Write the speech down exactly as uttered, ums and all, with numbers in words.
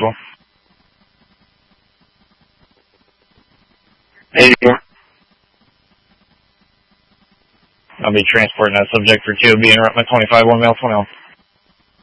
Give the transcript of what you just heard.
Mutual. eighty-four. I'll be transporting that subject for T O B and route my twenty-five, one male, twenty-one.